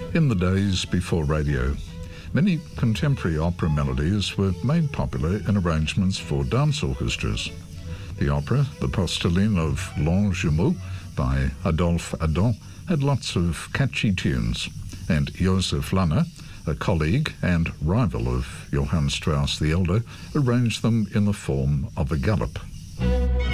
In the days before radio, many contemporary opera melodies were made popular in arrangements for dance orchestras. The opera, The Postillon of Longjumeau by Adolphe Adam, had lots of catchy tunes, and Joseph Lanner, a colleague and rival of Johann Strauss the Elder, arranged them in the form of a galop.